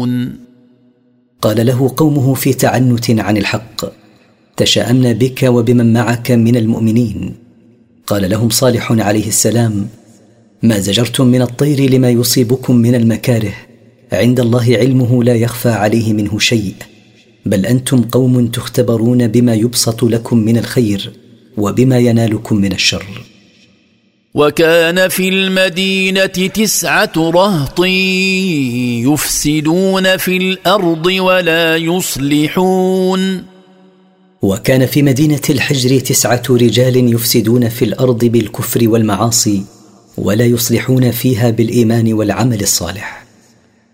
يفسدون. قال له قومه في تعنت عن الحق: تشاءمنا بك وبمن معك من المؤمنين. قال لهم صالح عليه السلام: ما زجرتم من الطير لما يصيبكم من المكاره، عند الله علمه لا يخفى عليه منه شيء، بل أنتم قوم تختبرون بما يبسط لكم من الخير وبما ينالكم من الشر. وكان في المدينة 9 رهط يفسدون في الأرض ولا يصلحون. وكان في مدينة الحجر 9 رجال يفسدون في الأرض بالكفر والمعاصي، ولا يصلحون فيها بالإيمان والعمل الصالح.